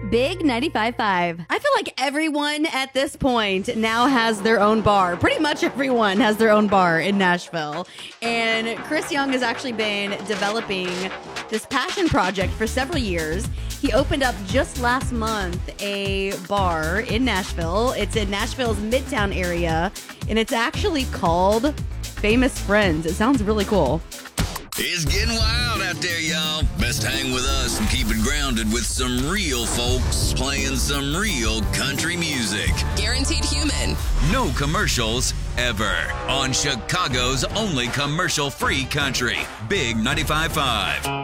Big 95.5. I feel like everyone at this point now has their own bar. Pretty much everyone has their own bar in Nashville. And Chris Young has actually been developing this passion project for several years. He opened up just last month a bar in Nashville. It's in Nashville's Midtown area, and it's actually called Famous Friends. It sounds really cool. It's getting wild out there, y'all. Best hang with us and keep it grounded with some real folks playing some real country music. Guaranteed human. No commercials ever on Chicago's only commercial-free country. Big 95.5.